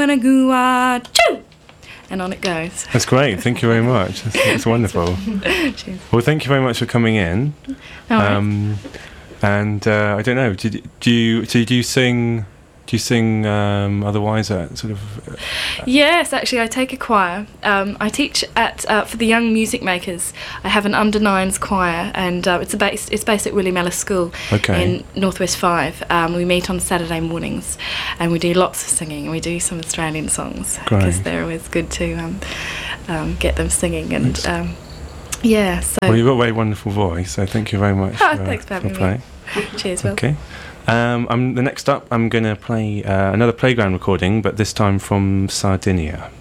Choo! And on it goes. That's great. Thank you very much. That's wonderful. Cheers. Well, thank you very much for coming in. All right. And I don't know. Do you sing? Do you sing otherwise at sort of? Yes, actually, I take a choir. I teach at for the young music makers. I have an under nines choir, and it's based at William Ellis School in Northwest 5. We meet on Saturday mornings, and we do lots of singing. And we do some Australian songs because they're always good to get them singing. And yeah, so. Well, you've got a very wonderful voice, so thank you very much. Thanks for having me. Cheers, Will. Okay. The next up, I'm going to play another Playground recording, but this time from Sardinia.